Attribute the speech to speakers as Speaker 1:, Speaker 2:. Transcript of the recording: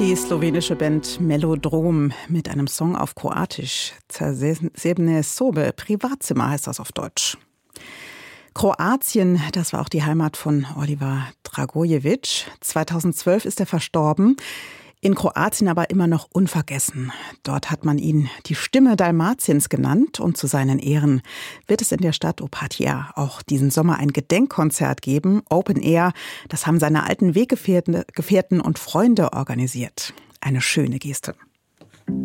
Speaker 1: Die slowenische Band Melodrom mit einem Song auf Kroatisch. Zasebne sobe, Privatzimmer heißt das auf Deutsch. Kroatien, das war auch die Heimat von Oliver Dragojevic. 2012 ist er verstorben. In Kroatien aber immer noch unvergessen. Dort hat man ihn die Stimme Dalmatiens genannt und zu seinen Ehren wird es in der Stadt Opatija auch diesen Sommer ein Gedenkkonzert geben, Open Air. Das haben seine alten Weggefährten und Freunde organisiert. Eine schöne Geste.